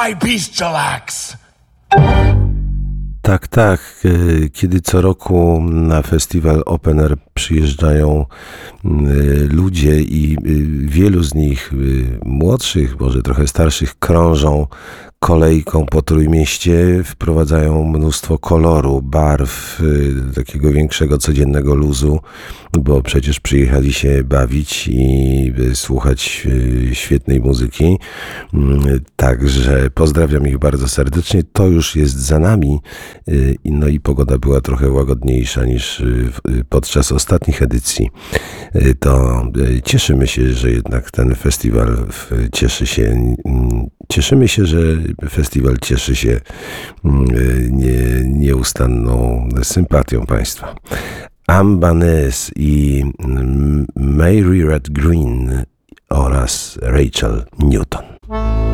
my bestialax! Tak, tak. Kiedy co roku na festiwal Open Air przyjeżdżają ludzie i wielu z nich młodszych, może trochę starszych, krążą kolejką po Trójmieście, wprowadzają mnóstwo koloru, barw, takiego większego codziennego luzu, bo przecież przyjechali się bawić i słuchać świetnej muzyki. Także pozdrawiam ich bardzo serdecznie. To już jest za nami. No i pogoda była trochę łagodniejsza niż podczas ostatnich edycji. To cieszymy się, że jednak ten festiwal cieszymy się, że festiwal cieszy się nieustanną sympatią państwa. Ambanes i Mary Red Green oraz Rachel Newton.